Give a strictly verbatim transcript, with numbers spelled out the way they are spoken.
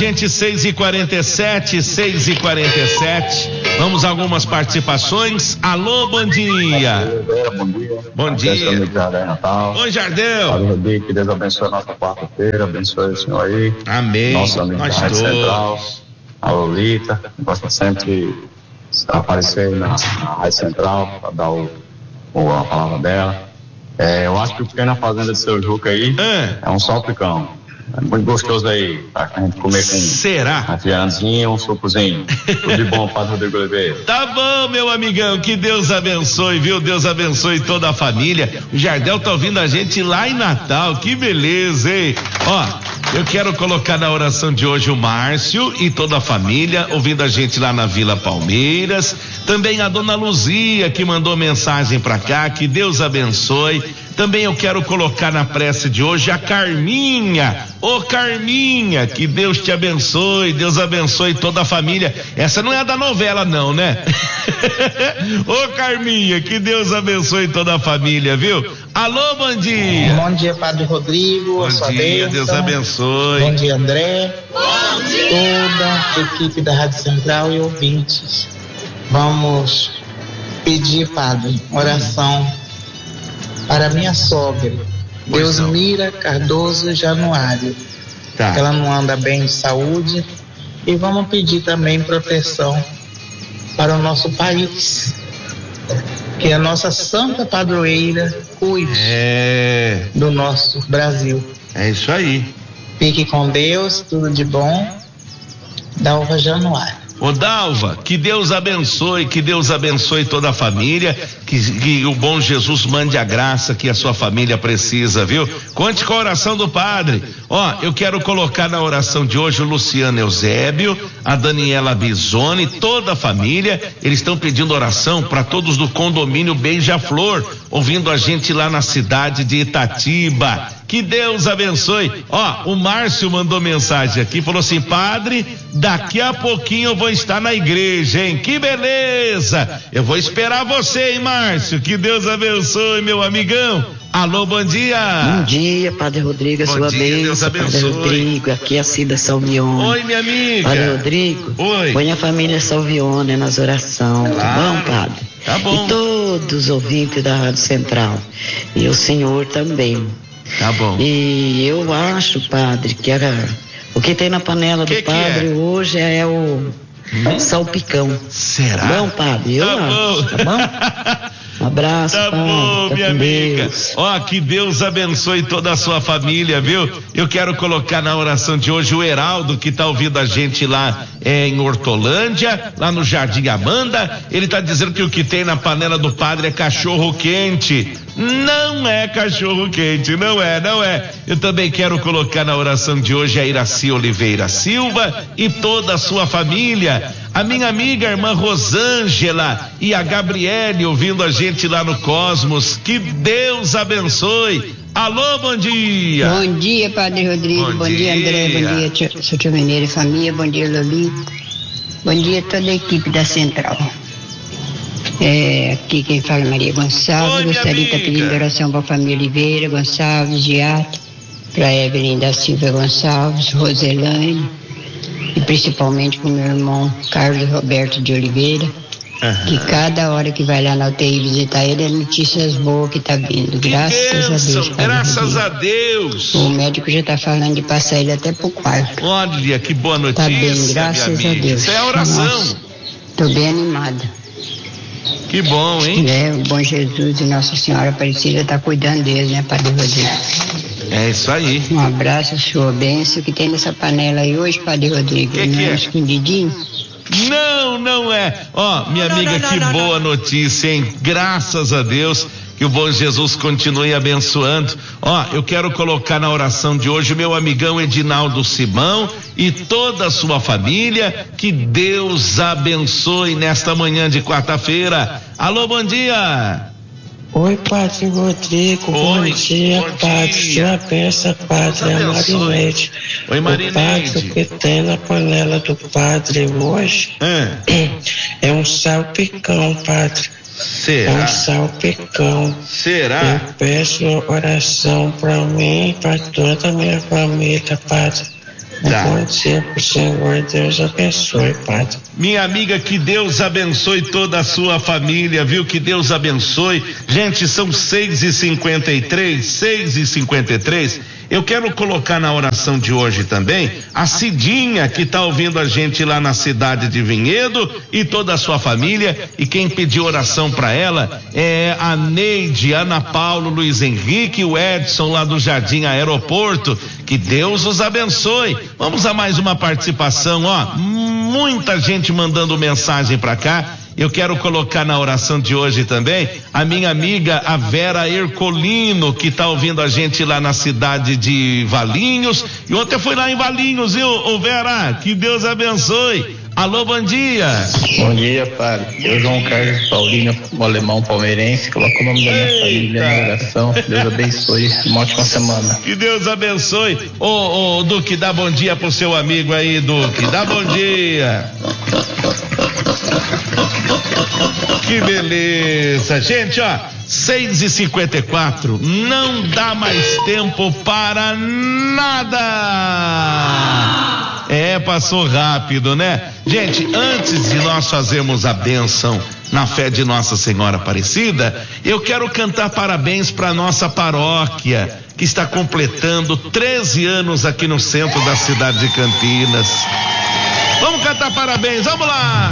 gente, seis e quarenta e sete, seis e quarenta e sete. Vamos a algumas participações. Alô, bom dia. Bom dia. Bom dia. Natal. Oi, Jardel. Padre Rodrigo, que Deus abençoe a nossa quarta-feira, abençoe o senhor aí. Amém. Nossa amiga Nós da Rádio todos. Central, a Lolita, gosta sempre de aparecer na, na Rádio Central para dar o, o, a palavra dela. É, eu acho que o pequeno fazenda de seu Juca aí É. é um salpicão. É muito gostoso aí, pra gente comer com Será? uma fianzinha, um sucozinho. Tudo de bom, Padre Rodrigo Oliveira. Tá bom, meu amigão, que Deus abençoe, viu? Deus abençoe toda a família. O Jardel tá ouvindo a gente lá em Natal, que beleza, hein? Ó, eu quero colocar na oração de hoje o Márcio e toda a família, ouvindo a gente lá na Vila Palmeiras. Também a dona Luzia, que mandou mensagem pra cá, que Deus abençoe. Também eu quero colocar na prece de hoje a Carminha. Ô Carminha, que Deus te abençoe, Deus abençoe toda a família. Essa não é a da novela não, né? Ô Carminha, que Deus abençoe toda a família, viu? Alô, bom dia. Bom dia, Padre Rodrigo. Bom sua dia, bênção. Deus abençoe. Bom dia, André. Bom dia. Toda a equipe da Rádio Central e ouvintes. Vamos pedir, Padre, oração para minha sogra, Deusmira Cardoso Januário. Tá. Ela não anda bem de saúde. E vamos pedir também proteção para o nosso país. Que a nossa santa padroeira cuide É, do nosso Brasil. é isso aí. Fique com Deus, tudo de bom. Dalva Januário. Ô Dalva, que Deus abençoe, que Deus abençoe toda a família, que, que o bom Jesus mande a graça que a sua família precisa, viu? Conte com a oração do padre. Ó, eu quero colocar na oração de hoje o Luciano Eusébio, a Daniela Bisoni, toda a família. Eles estão pedindo oração para todos do condomínio Beija-Flor, ouvindo a gente lá na cidade de Itatiba. Que Deus abençoe. Ó, o Márcio mandou mensagem aqui, falou assim: padre, daqui a pouquinho eu vou estar na igreja, hein? Que beleza! Eu vou esperar você, hein, Márcio? Que Deus abençoe, meu amigão. Alô, bom dia. Bom dia, Padre Rodrigo, a Bom sua dia, bênção, Deus Padre abençoe. Rodrigo, aqui é a Cida Salvione. Oi, minha amiga. Padre Rodrigo, Oi. põe a família Salvione nas orações, tá Claro. bom, Padre? Tá bom. E todos os ouvintes da Rádio Central, e o senhor também. Tá bom. E eu acho, Padre, que era, o que tem na panela Que do que Padre é? hoje é o Hum? salpicão. Será? Bom, Padre, eu Tá acho, bom. tá bom? Um abraço, Tá Padre, bom, fica minha com amiga. Deus. Ó, que Deus abençoe toda a sua família, viu? Eu quero colocar na oração de hoje o Heraldo, que tá ouvindo a gente lá é, em Hortolândia, lá no Jardim Amanda. Ele tá dizendo que o que tem na panela do padre é cachorro quente. Não é cachorro quente, não é, não é. Eu também quero colocar na oração de hoje a Iraci Oliveira Silva e toda a sua família. A minha amiga, a irmã Rosângela e a Gabriele ouvindo a gente lá no Cosmos. Que Deus abençoe. Alô, bom dia. Bom dia, Padre Rodrigo. Bom Bom, dia, dia. André. Bom dia, tio, seu tio Mineiro e família. Bom dia, Lolita. Bom dia a toda a equipe da Central. É, aqui quem fala é Maria Gonçalves. Oi, minha Gostaria de estar amiga. pedindo oração para a família Oliveira Gonçalves, Giato, para Evelyn da Silva Gonçalves, Roselane, e principalmente para o meu irmão Carlos Roberto de Oliveira. Que cada hora que vai lá na U T I visitar ele é notícias boas que tá vindo. Que Graças a bênção, Deus. Padre graças Rodrigo. a Deus. O médico já tá falando de passar ele até pro quarto. Olha, que boa notícia, Tá bem, graças minha a amiga. Deus. Isso é a oração. Nossa, tô bem animada. Que bom, hein? É, o bom Jesus e Nossa Senhora Aparecida tá cuidando deles, né, Padre Rodrigo? É isso aí. Um abraço, sua bênção. O que tem nessa panela aí hoje, Padre Rodrigo? Que que Não é? escondidinho? Não, não é. Ó, minha amiga, que boa notícia, hein? Graças a Deus. Que o bom Jesus continue abençoando. Ó, eu quero colocar na oração de hoje o meu amigão Edinaldo Simão e toda a sua família. Que Deus abençoe nesta manhã de quarta-feira. Alô, bom dia. Oi, Padre Rodrigo, bom Oi, dia, bom Padre. dia. Que benção, Padre, é a abençoe. Marinete. Oi, O Marinete. Padre, o que tem na panela do Padre hoje É. é um salpicão, Padre. É Será? um salpicão. Será? Eu peço oração pra mim e pra toda a minha família, Padre. Tá. Bom dia pro Senhor, Deus abençoe, Padre. Minha amiga, que Deus abençoe toda a sua família, viu? Que Deus abençoe. Gente, são seis e cinquenta e três, seis e cinquenta e três. Eu quero colocar na oração de hoje também a Cidinha, que está ouvindo a gente lá na cidade de Vinhedo, e toda a sua família. E quem pediu oração para ela é a Neide, Ana Paulo, Luiz Henrique, o Edson lá do Jardim Aeroporto. Que Deus os abençoe. Vamos a mais uma participação, ó. Muita gente mandando mensagem para cá. Eu quero colocar na oração de hoje também a minha amiga, a Vera Ercolino, que está ouvindo a gente lá na cidade de Valinhos. E ontem eu fui lá em Valinhos, viu, ô Vera? Que Deus abençoe. Alô, bom dia. Bom dia, Padre. Eu, João Carlos Paulino, o alemão palmeirense, coloco o nome da minha família na oração. Deus abençoe. Uma ótima semana. Que Deus abençoe. Ô, ô, Duque, dá bom dia pro seu amigo aí, Duque. Dá bom dia. Que beleza. Gente, ó, seis e cinquenta e quatro, não dá mais tempo para nada. É, passou rápido, né? Gente, antes de nós fazermos a bênção na fé de Nossa Senhora Aparecida, eu quero cantar parabéns para nossa paróquia, que está completando treze anos aqui no centro da cidade de Campinas. Vamos cantar parabéns, vamos lá!